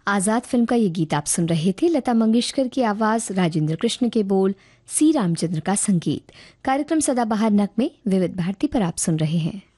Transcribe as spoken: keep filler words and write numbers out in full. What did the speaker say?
आजाद film का ये गीत आप सुन रहे थे। लता मंगेशकर की आवाज, राजेंद्र कृष्ण के बोल, सी रामचंद्र का संगीत। कार्यक्रम सदाबहार नग में विविध भारती पर आप सुन रहे हैं।